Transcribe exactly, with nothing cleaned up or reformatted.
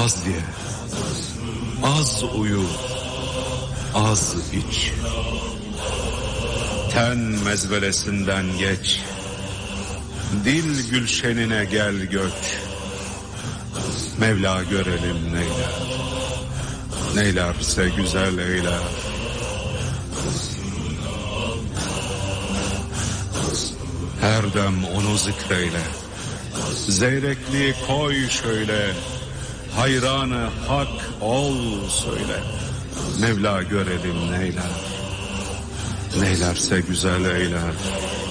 Az ye, az uyu, az iç. Ten mezvelesinden geç, dil gülşenine gel göç. Mevla görelim neyler, neylerse güzel eyler. Her dem onu zikreyle, zeyrekli koy şöyle, hayranı hak ol söyle. Mevla görelim neyler, neylerse güzel eyler.